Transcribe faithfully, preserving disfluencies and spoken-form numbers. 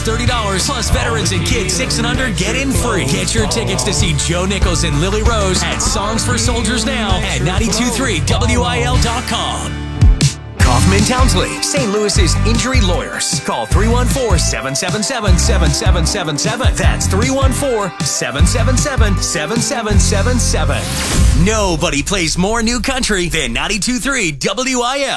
thirty dollars, plus veterans and kids six and under get in free. Get your tickets to see Joe Nichols and Lily Rose at Songs for Soldiers now at ninety-two point three W I L dot com. Kaufman Townsley, Saint Louis's injury lawyers. Call three one four, seven seven seven, seven seven seven seven. That's three one four, seven seven seven, seven seven seven seven. Nobody plays more new country than ninety-two point three W I L.